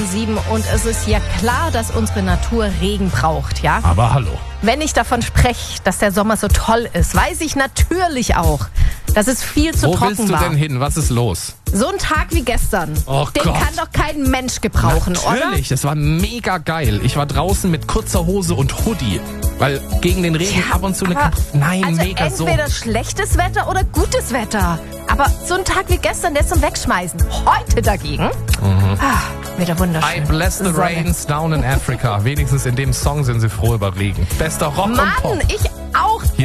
7 und es ist ja klar, dass unsere Natur Regen braucht, ja? Aber hallo. Wenn ich davon spreche, dass der Sommer so toll ist, weiß ich natürlich auch, dass es viel zu trocken war. Wo willst du denn hin? Was ist los? So ein Tag wie gestern, Oh den Gott. kann doch kein Mensch gebrauchen, Natürlich, es war mega geil. Ich war draußen mit kurzer Hose und Hoodie, weil gegen den Regen ab und zu eine... Nein, also mega so. entweder schlechtes Wetter oder gutes Wetter. Aber so ein Tag wie gestern, der ist zum Wegschmeißen. Heute dagegen, wieder wunderschön. I bless the Sonne. rains down in Africa. Wenigstens in dem Song sind sie froh über Regen. Bester Rock und Pop. Mann, ich